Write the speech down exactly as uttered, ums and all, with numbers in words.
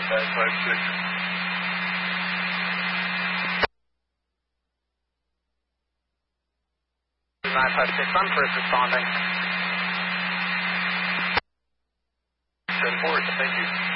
nine five six. nine five six, I'm first responding. ten four, thank you.